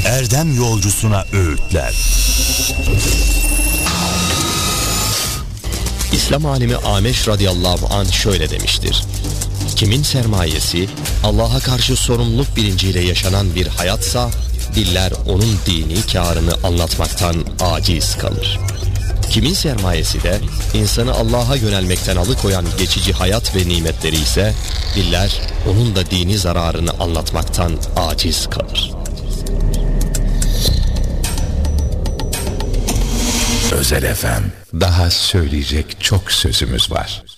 erdem yolcusuna öğütler. İslam alimi Ameş radıyallahu anh şöyle demiştir: kimin sermayesi Allah'a karşı sorumluluk bilinciyle yaşanan bir hayatsa, diller onun dini kârını anlatmaktan aciz kalır. Kimin sermayesi de insanı Allah'a yönelmekten alıkoyan geçici hayat ve nimetleri ise, diller onun da dini zararını anlatmaktan aciz kalır. Özel FM. Daha söyleyecek çok sözümüz var.